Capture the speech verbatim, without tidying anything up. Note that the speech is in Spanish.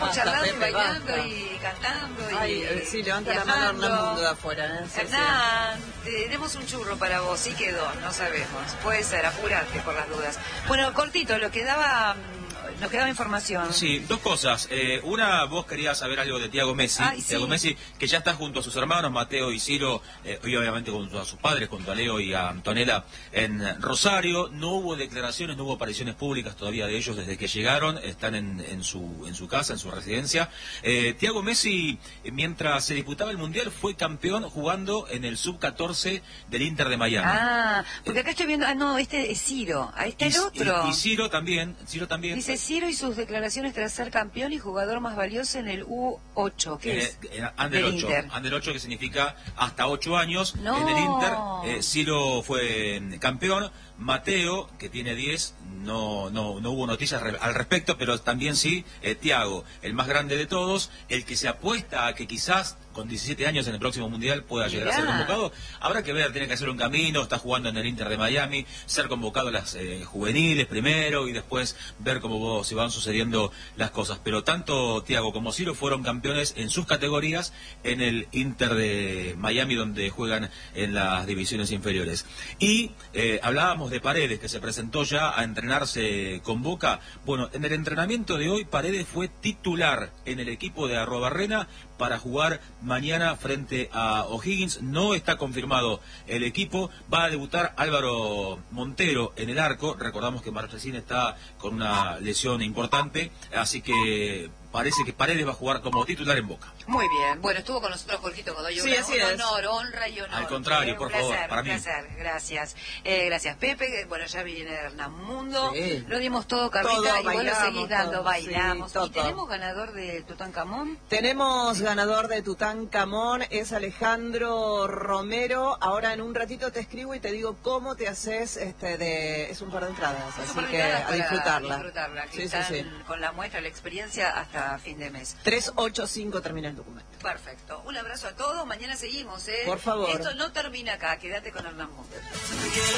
y charlando, Pepe, y bailando, basta. y cantando, Ay, y eh, sí, levanta la viajando. mano Hernán Mundo de afuera. ¿eh? Sí, Hernán, tenemos un churro para vos, sí quedó, no sabemos. Puede ser, apurate por las dudas. Bueno, cortito, lo que daba... Nos quedaba información. Sí, dos cosas. Eh, una, vos querías saber algo de Thiago Messi. Ay, sí. Thiago Messi, que ya está junto a sus hermanos, Mateo y Ciro, eh, y obviamente junto a sus padres, junto a Leo y a Antonella en Rosario. No hubo declaraciones, no hubo apariciones públicas todavía de ellos desde que llegaron. Están en, en, su, en su casa, en su residencia. Eh, Thiago Messi, mientras se disputaba el Mundial, fue campeón jugando en el sub catorce del Inter de Miami. Ah, porque acá estoy viendo... Ah, no, este es Ciro. Ahí está y, el otro. Y, y Ciro también. Ciro también. Dice Ciro y sus declaraciones tras ser campeón y jugador más valioso en el U ocho. ¿Qué Eh, es? eh, Under Del ocho. Inter. Under ocho, que significa hasta ocho años. No. En el Inter, eh, Ciro fue mm, campeón. Mateo, que tiene diez, no, no, no hubo noticias re al respecto, pero también sí, eh, Thiago, el más grande de todos, el que se apuesta a que quizás con diecisiete años en el próximo Mundial pueda llegar Mirá. a ser convocado. Habrá que ver, tiene que hacer un camino, está jugando en el Inter de Miami, ser convocado a las eh, juveniles primero y después ver cómo se van sucediendo las cosas. Pero tanto Thiago como Ciro fueron campeones en sus categorías en el Inter de Miami, donde juegan en las divisiones inferiores. Y eh, hablábamos de Paredes, que se presentó ya a entrenarse con Boca. Bueno, en el entrenamiento de hoy, Paredes fue titular en el equipo de Arrobarrena para jugar mañana frente a O'Higgins. No está confirmado el equipo. Va a debutar Álvaro Montero en el arco. Recordamos que Marchesín está con una lesión importante, así que parece que Paredes va a jugar como titular en Boca. Muy bien. Bueno, estuvo con nosotros Jorgito Godoy. Sí, un, así un es. honor, honra y honor. Al contrario, Eh, por un favor, placer, para un mí. placer. Gracias. Eh, gracias, Pepe. Bueno, ya viene Hernán Mundo. Sí. Lo dimos todo, Carlita, Todo, y vos lo bailamos, seguís dando. todo. Bailamos. Sí, todo. ¿Y tenemos ganador de Tutankamón? Tenemos ganador de Tutankamón, es Alejandro Romero. Ahora en un ratito te escribo y te digo cómo te haces este de... Es un par de entradas, Es un así par de que entradas a para disfrutarla. disfrutarla, que Sí, sí, están sí. con la muestra, la experiencia hasta fin de mes. tres ocho cinco termina el documento. Perfecto. Un abrazo a todos. Mañana seguimos, ¿eh? Por favor. Esto no termina acá. Quédate con Hernán Mundo.